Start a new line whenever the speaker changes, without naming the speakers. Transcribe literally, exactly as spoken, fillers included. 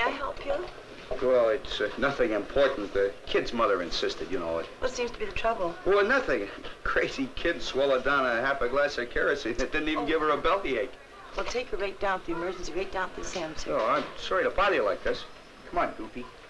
I help you?
Well, it's uh, nothing important. The kid's mother insisted, you know it.
What seems to be the trouble?
Well, nothing. Crazy kid swallowed down a half a glass of kerosene. It didn't even oh. give her a bellyache.
Well, take her right down to the emergency, right down to the Sam's here.
Oh, I'm sorry to bother you like this. Come on, Goofy.